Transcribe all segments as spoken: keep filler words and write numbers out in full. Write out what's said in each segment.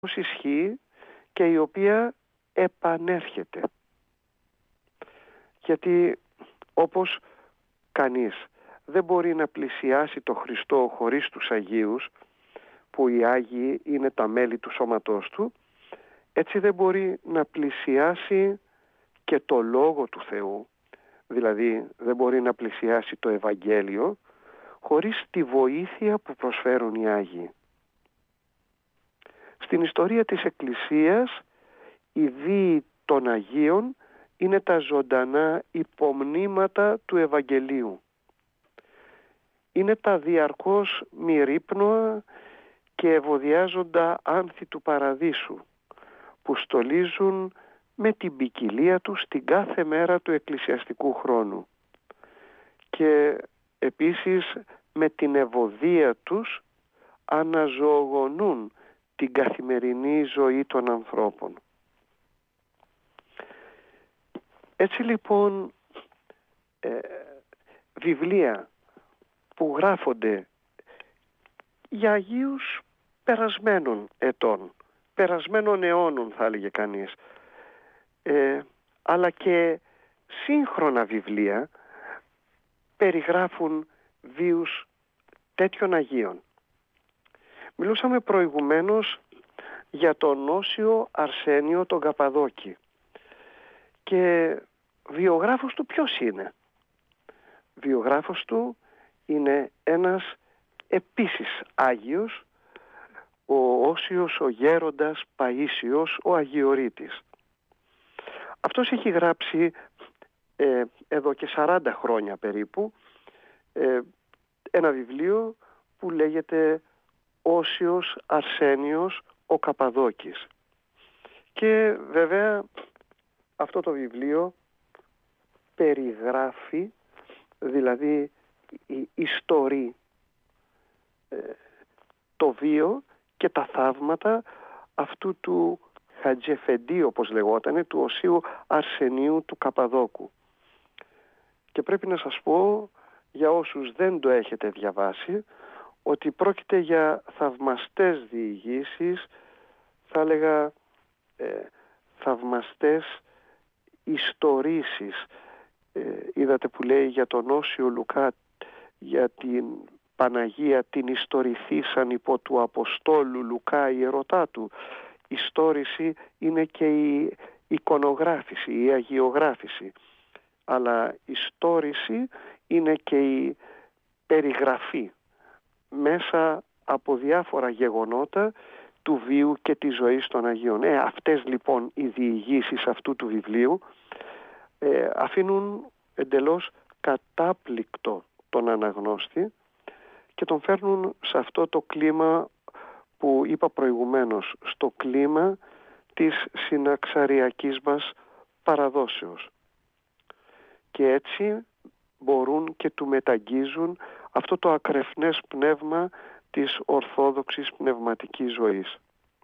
ισχύει και η οποία επανέρχεται. Γιατί όπως κανείς δεν μπορεί να πλησιάσει το Χριστό χωρίς τους Αγίους, που οι Άγιοι είναι τα μέλη του σώματός του, έτσι δεν μπορεί να πλησιάσει και το Λόγο του Θεού, δηλαδή δεν μπορεί να πλησιάσει το Ευαγγέλιο χωρίς τη βοήθεια που προσφέρουν οι Άγιοι. Στην ιστορία της Εκκλησίας οι βίοι των Αγίων είναι τα ζωντανά υπομνήματα του Ευαγγελίου. Είναι τα διαρκώς μυρίπνοα και ευωδιάζοντα άνθη του παραδείσου που στολίζουν με την ποικιλία τους την κάθε μέρα του εκκλησιαστικού χρόνου και επίσης με την ευωδία τους αναζωογονούν την καθημερινή ζωή των ανθρώπων. Έτσι λοιπόν ε, βιβλία που γράφονται για Αγίους περασμένων ετών, περασμένων αιώνων θα έλεγε κανείς, ε, αλλά και σύγχρονα βιβλία περιγράφουν βίους τέτοιων Αγίων. Μιλούσαμε προηγουμένως για τον Όσιο Αρσένιο τον Καπαδόκη και βιογράφος του ποιος είναι? Βιογράφος του είναι ένας επίσης Άγιος, ο Όσιος ο Γέροντας Παΐσιος ο Αγιορείτης. Αυτός έχει γράψει ε, εδώ και σαράντα χρόνια περίπου ε, ένα βιβλίο που λέγεται Όσιος Αρσένιος ο Καπαδόκης. Και βέβαια αυτό το βιβλίο περιγράφει, δηλαδή ιστορεί ε, το βίο και τα θαύματα αυτού του Χατζεφεντή, όπως λεγότανε, του Οσίου Αρσενίου του Καπαδόκου. Και πρέπει να σας πω, για όσους δεν το έχετε διαβάσει, ότι πρόκειται για θαυμαστές διηγήσεις, θα έλεγα ε, θαυμαστές ιστορήσεις. Ε, είδατε που λέει για τον Όσιο Λουκά, για την Παναγία την ιστορηθήσαν υπό του Αποστόλου Λουκά ιερωτά του. Η ιστόρηση είναι και η εικονογράφηση, η αγιογράφηση. Αλλά η ιστόρηση είναι και η περιγραφή μέσα από διάφορα γεγονότα του βίου και της ζωής των Αγίων. Ε, αυτές λοιπόν οι διηγήσεις αυτού του βιβλίου ε, αφήνουν εντελώς κατάπληκτο τον αναγνώστη και τον φέρνουν σε αυτό το κλίμα που είπα προηγουμένως, στο κλίμα της συναξαριακής μας παραδόσεως. Και έτσι μπορούν και του μεταγγίζουν αυτό το ακρεφνές πνεύμα της ορθόδοξης πνευματικής ζωής.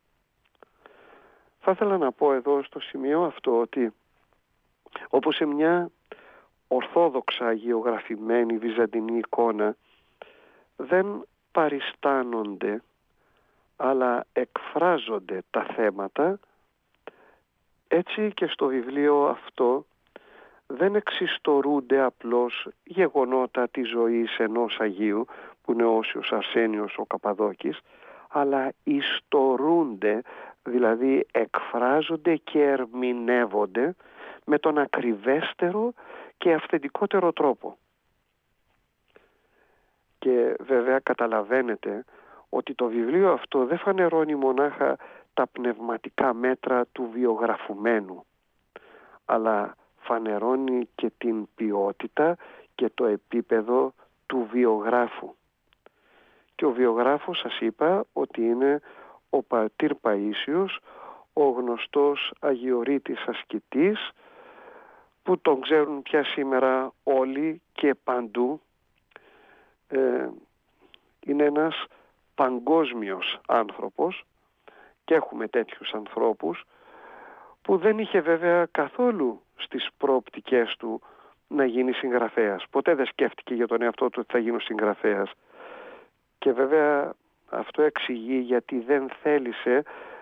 Θα ήθελα να πω εδώ στο σημείο αυτό ότι όπως σε μια ορθόδοξα αγιογραφημένη βυζαντινή εικόνα δεν παριστάνονται αλλά εκφράζονται τα θέματα, έτσι και στο βιβλίο αυτό δεν εξιστορούνται απλώς γεγονότα της ζωής ενός Αγίου που είναι ο Όσιος Αρσένιος ο Καπαδόκης, αλλά ιστορούνται, δηλαδή εκφράζονται και ερμηνεύονται με τον ακριβέστερο και αυθεντικότερο τρόπο. Και βέβαια καταλαβαίνετε ότι το βιβλίο αυτό δεν φανερώνει μονάχα τα πνευματικά μέτρα του βιογραφουμένου, αλλά φανερώνει και την ποιότητα και το επίπεδο του βιογράφου. Και ο βιογράφος σας είπα ότι είναι ο πατήρ Παΐσιος, ο γνωστός Αγιορείτης ασκητής, που τον ξέρουν πια σήμερα όλοι και παντού. Ε, είναι ένας παγκόσμιος άνθρωπος και έχουμε τέτοιους ανθρώπους που δεν είχε βέβαια καθόλου στις προοπτικές του να γίνει συγγραφέας. Ποτέ δεν σκέφτηκε για τον εαυτό του ότι θα γίνω συγγραφέας. Και βέβαια αυτό εξηγεί γιατί δεν θέλησε